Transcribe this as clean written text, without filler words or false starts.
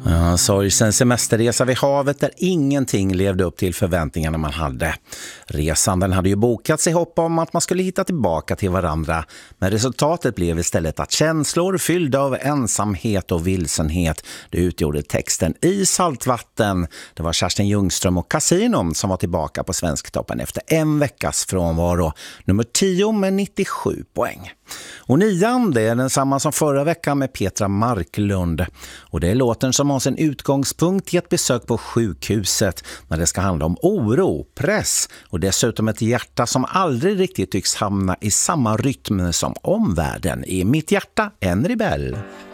Ja, sorgsen semesterresa vid havet där ingenting levde upp till förväntningarna man hade. Resan den hade ju bokats i hopp om att man skulle hitta tillbaka till varandra. Men resultatet blev istället att känslor fyllda av ensamhet och vilsenhet, det utgjorde texten I saltvatten. Det var Kerstin Ljungström och Casinom som var tillbaka på Svensktoppen efter en veckas frånvaro. Nummer 10 med 97 poäng. Och 9 det är densamma som förra veckan med Petra Marklund. Och det är låten som har sin utgångspunkt i ett besök på sjukhuset när det ska handla om oro, press och dessutom ett hjärta som aldrig riktigt tycks hamna i samma rytm som omvärlden. I Mitt hjärta, en rebell.